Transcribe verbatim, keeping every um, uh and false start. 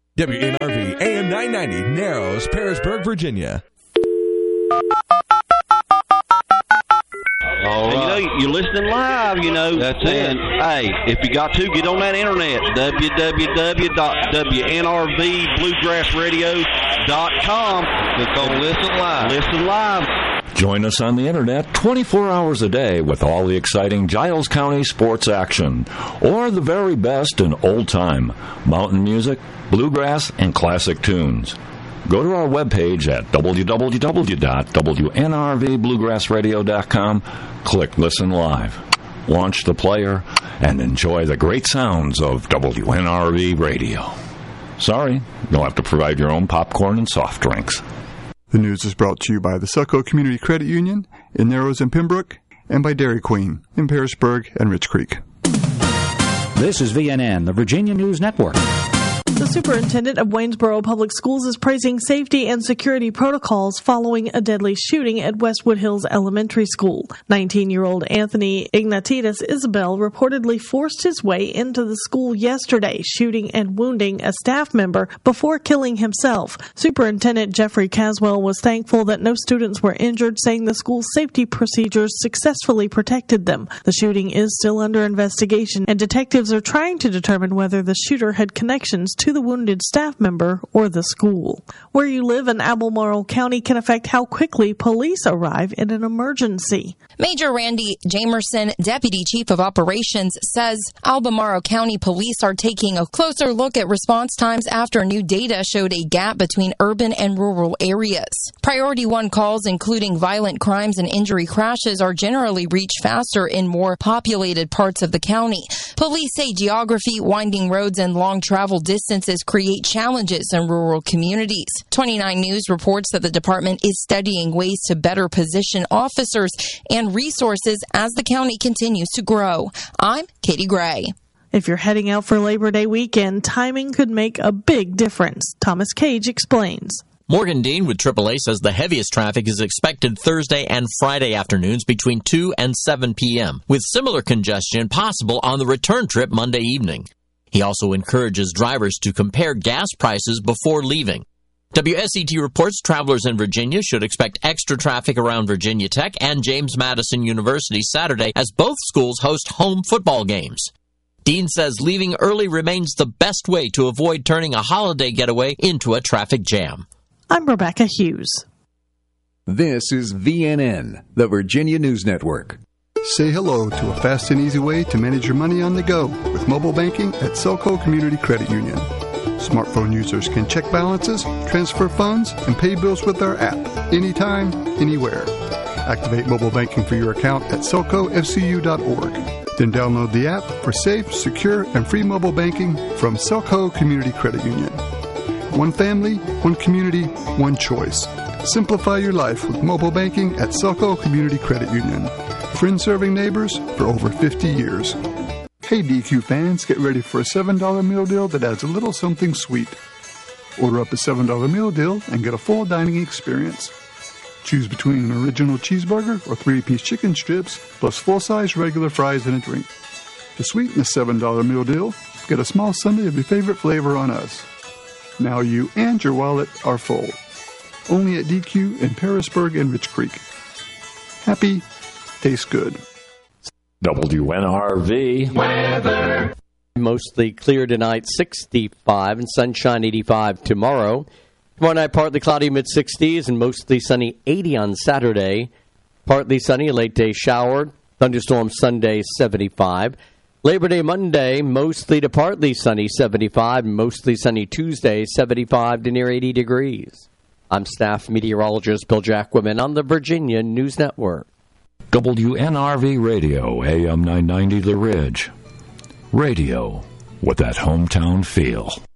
W N R V A M nine ninety, Narrows, Parisburg, Virginia. All right. You know, you're listening live, you know. That's and, it. Hey, if you got to, get on that internet, w w w dot w n r v bluegrass radio dot com. Click on Listen Live. Listen live. Join us on the internet twenty-four hours a day with all the exciting Giles County sports action, or the very best in old-time mountain music, bluegrass, and classic tunes. Go to our webpage at w w w dot w n r v bluegrass radio dot com, click Listen Live, launch the player, and enjoy the great sounds of W N R V Radio. Sorry, you'll have to provide your own popcorn and soft drinks. The news is brought to you by the Selco Community Credit Union in Narrows and Pembroke, and by Dairy Queen in Parisburg and Rich Creek. This is V N N, the Virginia News Network. The superintendent of Waynesboro Public Schools is praising safety and security protocols following a deadly shooting at Westwood Hills Elementary School. nineteen-year-old Anthony Ignatius Isabel reportedly forced his way into the school yesterday, shooting and wounding a staff member before killing himself. Superintendent Jeffrey Caswell was thankful that no students were injured, saying the school's safety procedures successfully protected them. The shooting is still under investigation, and detectives are trying to determine whether the shooter had connections to the wounded staff member or the school. Where you live in Albemarle County can affect how quickly police arrive in an emergency. Major Randy Jamerson, Deputy Chief of Operations, says Albemarle County Police are taking a closer look at response times after new data showed a gap between urban and rural areas. Priority one calls, including violent crimes and injury crashes, are generally reached faster in more populated parts of the county. Police say geography, winding roads, and long travel distances create challenges in rural communities. twenty-nine News reports that the department is studying ways to better position officers and resources as the county continues to grow. I'm Katie Gray. If you're heading out for Labor Day weekend, timing could make a big difference. Thomas Cage explains. Morgan Dean with triple A says the heaviest traffic is expected Thursday and Friday afternoons between two and seven p.m., with similar congestion possible on the return trip Monday evening. He also encourages drivers to compare gas prices before leaving. W S E T reports travelers in Virginia should expect extra traffic around Virginia Tech and James Madison University Saturday as both schools host home football games. Dean says leaving early remains the best way to avoid turning a holiday getaway into a traffic jam. I'm Rebecca Hughes. This is V N N, the Virginia News Network. Say hello to a fast and easy way to manage your money on the go with mobile banking at Selco Community Credit Union. Smartphone users can check balances, transfer funds, and pay bills with our app anytime, anywhere. Activate mobile banking for your account at selco f c u dot org. Then download the app for safe, secure, and free mobile banking from Selco Community Credit Union. One family, one community, one choice. Simplify your life with mobile banking at Selco Community Credit Union. Friends serving neighbors for over fifty years. Hey D Q fans, get ready for a seven dollar meal deal that adds a little something sweet. Order up a seven dollar meal deal and get a full dining experience. Choose between an original cheeseburger or three-piece chicken strips, plus full-size regular fries and a drink. To sweeten the seven dollar meal deal, get a small sundae of your favorite flavor on us. Now you and your wallet are full. Only at D Q in Parisburg and Rich Creek. Happy, tastes good. W N R V weather. Mostly clear tonight, sixty-five, and sunshine, eighty-five tomorrow. Tomorrow night, partly cloudy, mid-sixties, and mostly sunny, eighty on Saturday. Partly sunny, a late day shower. Thunderstorm Sunday, seventy-five. Labor Day Monday, mostly to partly sunny, seventy-five. Mostly sunny Tuesday, seventy-five to near eighty degrees. I'm staff meteorologist Bill Jacquemin on the Virginia News Network. W N R V Radio, A M nine ninety The Ridge. Radio with that hometown feel.